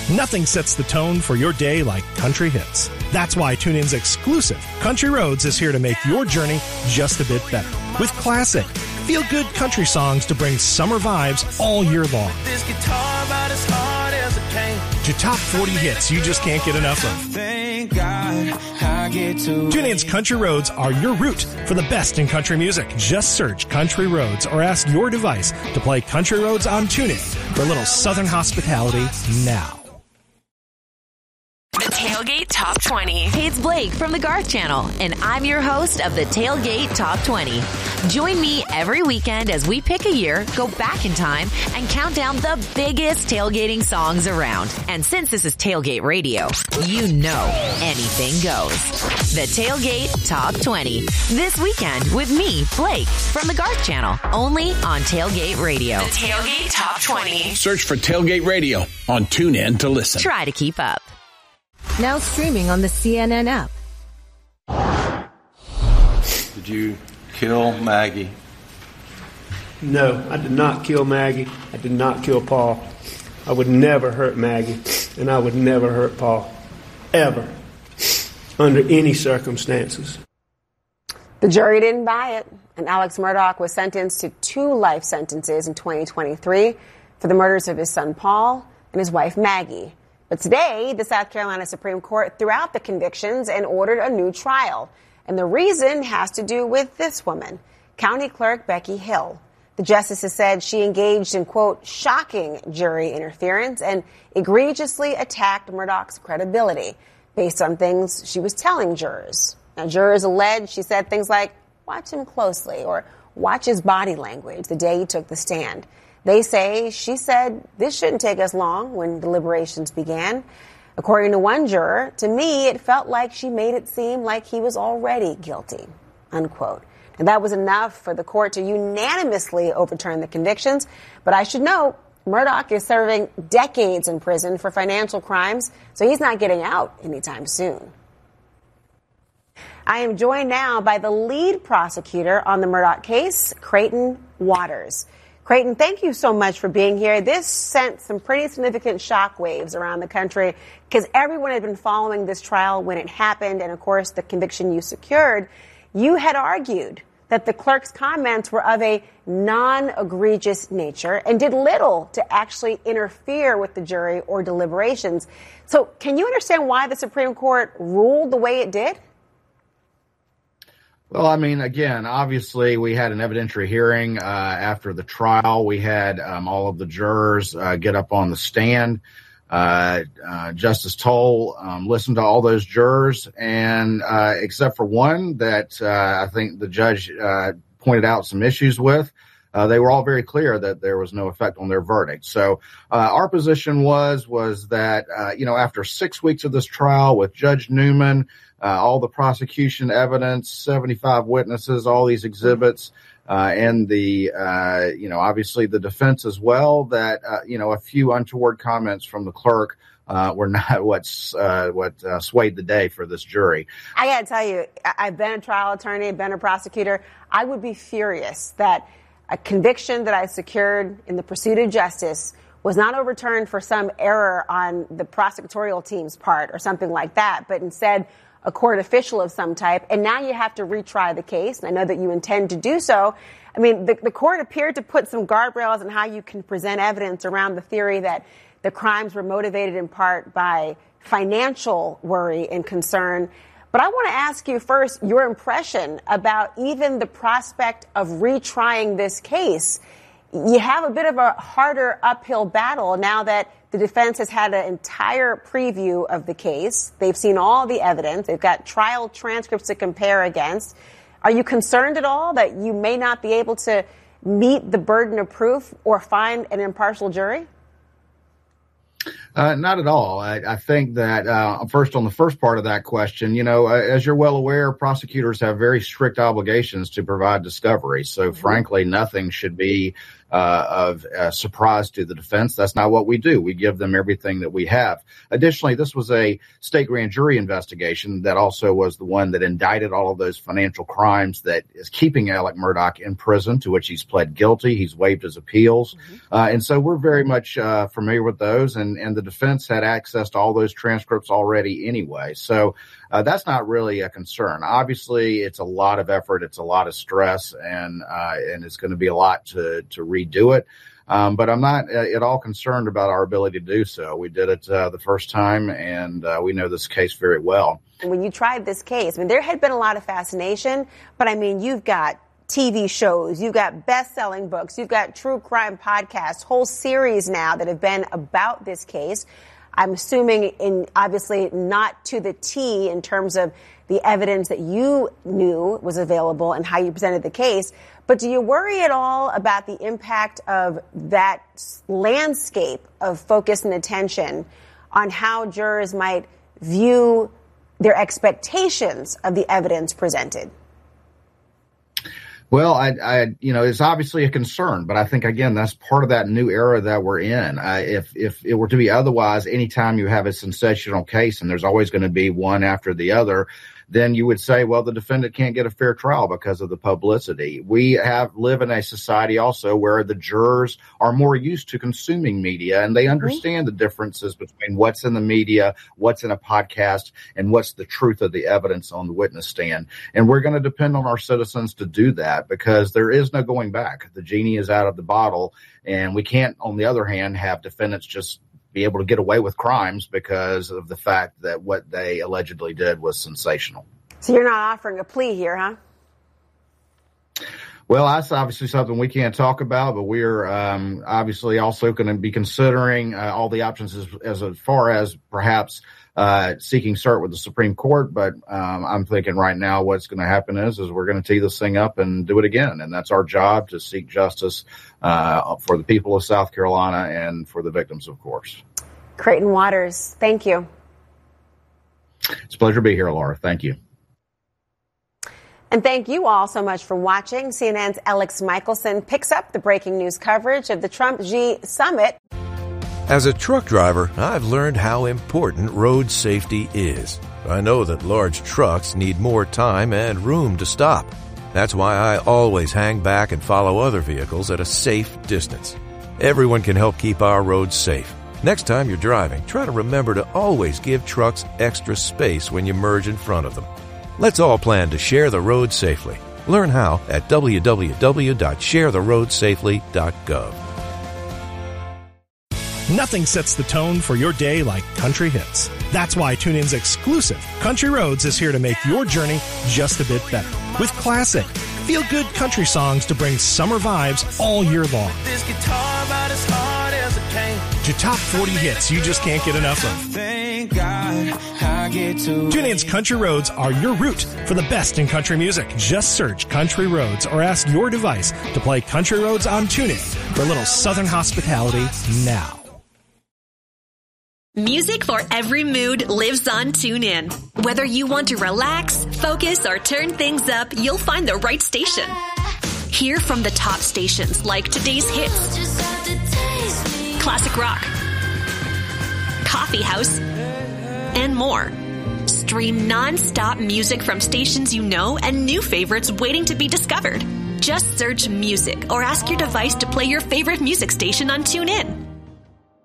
Nothing sets the tone for your day like country hits. That's why TuneIn's exclusive Country Roads is here to make your journey just a bit better. With classic, feel-good country songs to bring summer vibes all year long. To top 40 hits you just can't get enough of. TuneIn's Country Roads are your route for the best in country music. Just search Country Roads or ask your device to play Country Roads on TuneIn for a little Southern hospitality now. The Tailgate Top 20. Hey, it's Blake from the Garth Channel, and I'm your host of the Tailgate Top 20. Join me every weekend as we pick a year, go back in time, and count down the biggest tailgating songs around. And since this is Tailgate Radio, you know anything goes. The Tailgate Top 20. This weekend with me, Blake, from the Garth Channel, only on Tailgate Radio. The Tailgate Top 20. Search for Tailgate Radio on TuneIn to listen. Try to keep up. Now streaming on the CNN app. Did you kill Maggie? No, I did not kill Maggie. I did not kill Paul. I would never hurt Maggie, and I would never hurt Paul. Ever. Under any circumstances. The jury didn't buy it, and Alex Murdaugh was sentenced to 2 life sentences in 2023 for the murders of his son Paul and his wife Maggie. But today, the South Carolina Supreme Court threw out the convictions and ordered a new trial. And the reason has to do with this woman, County Clerk Becky Hill. The justices said she engaged in, quote, shocking jury interference and egregiously attacked Murdaugh's credibility based on things she was telling jurors. Now, jurors alleged she said things like, watch him closely, or watch his body language the day he took the stand. They say she said this shouldn't take us long when deliberations began. According to one juror, to me, it felt like she made it seem like he was already guilty, unquote. And that was enough for the court to unanimously overturn the convictions. But I should note, Murdaugh is serving decades in prison for financial crimes, so he's not getting out anytime soon. I am joined now by the lead prosecutor on the Murdaugh case, Creighton Waters. Creighton, thank you so much for being here. This sent some pretty significant shockwaves around the country because everyone had been following this trial when it happened, and of course the conviction you secured. You had argued that the clerk's comments were of a non-egregious nature and did little to actually interfere with the jury or deliberations. So can you understand why the Supreme Court ruled the way it did? Well, I mean, again, obviously we had an evidentiary hearing after the trial. We had all of the jurors get up on the stand. Justice Toll listened to all those jurors, and except for one that I think the judge pointed out some issues with, they were all very clear that there was no effect on their verdict. So our position was that, after 6 weeks of this trial with Judge Newman, all the prosecution evidence, 75 witnesses, all these exhibits, and the, obviously the defense as well, that, a few untoward comments from the clerk were not what swayed the day for this jury. I got to tell you, I've been a trial attorney, been a prosecutor. I would be furious that a conviction that I secured in the pursuit of justice was not overturned for some error on the prosecutorial team's part or something like that, but instead a court official of some type, and now you have to retry the case, and I know that you intend to do so. I mean, the court appeared to put some guardrails on how you can present evidence around the theory that the crimes were motivated in part by financial worry and concern. But I want to ask you first your impression about even the prospect of retrying this case. You have a bit of a harder uphill battle now that the defense has had an entire preview of the case. They've seen all the evidence. They've got trial transcripts to compare against. Are you concerned at all that you may not be able to meet the burden of proof or find an impartial jury? Not at all. I think that first on the first part of that question, as you're well aware, prosecutors have very strict obligations to provide discovery. So frankly, nothing should be of surprise to the defense. That's not what we do. We give them everything that we have. Additionally, this was a state grand jury investigation that also was the one that indicted all of those financial crimes that is keeping Alex Murdaugh in prison, to which he's pled guilty. He's waived his appeals. And so we're very much familiar with those. And the defense had access to all those transcripts already anyway. So that's not really a concern. Obviously, it's a lot of effort. It's a lot of stress, and it's going to be a lot to redo it. But I'm not at all concerned about our ability to do so. We did it the first time, and we know this case very well. When you tried this case, I mean, there had been a lot of fascination, but I mean, you've got TV shows, you've got best-selling books, you've got true crime podcasts, whole series now that have been about this case. I'm assuming obviously not to the T in terms of the evidence that you knew was available and how you presented the case. But do you worry at all about the impact of that landscape of focus and attention on how jurors might view their expectations of the evidence presented? Well, it's obviously a concern, but I think, again, that's part of that new era that we're in. If it were to be otherwise, anytime you have a sensational case, and there's always going to be one after the other, then you would say, well, the defendant can't get a fair trial because of the publicity. We live in a society also where the jurors are more used to consuming media, and they understand the differences between what's in the media, what's in a podcast, and what's the truth of the evidence on the witness stand. And we're going to depend on our citizens to do that because there is no going back. The genie is out of the bottle, and we can't, on the other hand, have defendants just be able to get away with crimes because of the fact that what they allegedly did was sensational. So you're not offering a plea here, huh? Well, that's obviously something we can't talk about, but we're obviously also going to be considering all the options as far as perhaps seeking cert with the Supreme Court. But I'm thinking right now what's going to happen is we're going to tee this thing up and do it again. And that's our job, to seek justice for the people of South Carolina and for the victims, of course. Creighton Waters, thank you. It's a pleasure to be here, Laura. Thank you. And thank you all so much for watching. CNN's Alex Michelson picks up the breaking news coverage of the Trump-Xi summit. As a truck driver, I've learned how important road safety is. I know that large trucks need more time and room to stop. That's why I always hang back and follow other vehicles at a safe distance. Everyone can help keep our roads safe. Next time you're driving, try to remember to always give trucks extra space when you merge in front of them. Let's all plan to share the road safely. Learn how at www.sharetheroadsafely.gov. Nothing sets the tone for your day like country hits. That's why TuneIn's exclusive Country Roads is here to make your journey just a bit better. With classic, feel-good country songs to bring summer vibes all year long. This guitar about as hard as it can. To top 40 hits you just can't get enough of. Thank God I get to TuneIn's Country Roads are your route for the best in country music. Just search Country Roads or ask your device to play Country Roads on TuneIn for a little Southern hospitality now. Music for every mood lives on TuneIn. Whether you want to relax, focus, or turn things up, you'll find the right station. Hear from the top stations like Today's Hits, Classic Rock, Coffee House, and more. Stream non-stop music from stations you know and new favorites waiting to be discovered. Just search music or ask your device to play your favorite music station on TuneIn.